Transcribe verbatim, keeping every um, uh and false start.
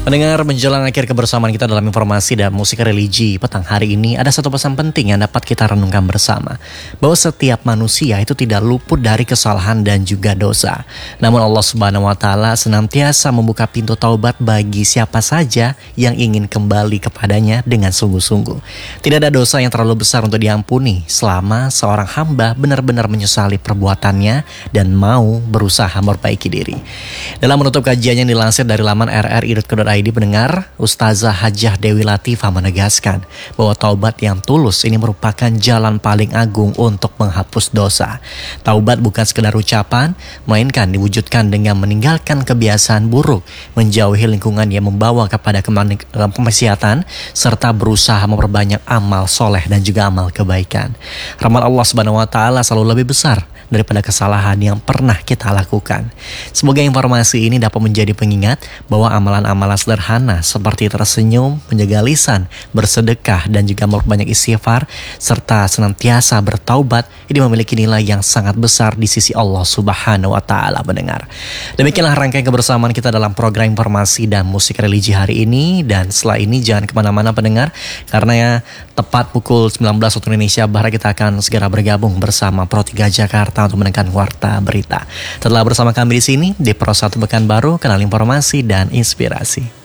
Mendengar menjelang akhir kebersamaan kita dalam informasi dan musik religi petang hari ini, ada satu pesan penting yang dapat kita renungkan bersama. Bahwa setiap manusia itu tidak luput dari kesalahan dan juga dosa. Namun Allah Subhanahu wa Ta'ala senantiasa membuka pintu taubat bagi siapa saja yang ingin kembali kepadanya dengan sungguh-sungguh. Tidak ada dosa yang terlalu besar untuk diampuni selama seorang hamba benar-benar menyesali perbuatannya dan mau berusaha memperbaiki diri. Dalam menutup kajian yang dilansir dari laman r r i titik co titik i d pendengar, Ustazah Hajah Dewi Latifah menegaskan bahwa taubat yang tulus ini merupakan jalan paling agung untuk menghapus dosa. Taubat bukan sekedar ucapan, melainkan diwujudkan dengan meninggalkan kebiasaan buruk, menjauhi lingkungan yang membawa kepada kemaksiatan, serta berusaha memperbanyak amal soleh dan juga amal kebaikan. Rahmat Allah Subhanahu wa Ta'ala selalu lebih besar daripada kesalahan yang pernah kita lakukan. Semoga informasi ini dapat menjadi pengingat bahwa amalan-amalan sederhana seperti tersenyum, menjaga lisan, bersedekah, dan juga memperbanyak istighfar, serta senantiasa bertaubat, ini memiliki nilai yang sangat besar di sisi Allah Subhanahu wa Ta'ala pendengar. Demikianlah rangkaian kebersamaan kita dalam program informasi dan musik religi hari ini. Dan setelah ini jangan kemana-mana pendengar, karena ya tepat pukul sembilan belas waktu Indonesia Barat kita akan segera bergabung bersama Pro tiga Jakarta untuk menekan warta berita. Telah bersama kami di sini di Pro satu Pekanbaru, kanal informasi dan inspirasi.